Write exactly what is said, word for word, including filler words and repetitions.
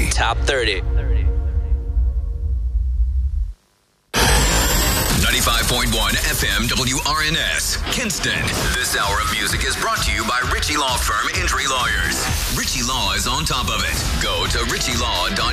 thirty. Top thirty. ninety-five point one F M W R N S, Kinston. This hour of music is brought to you by Ritchie Law Firm Injury Lawyers. Ritchie Law is on top of it. Go to ritchie law dot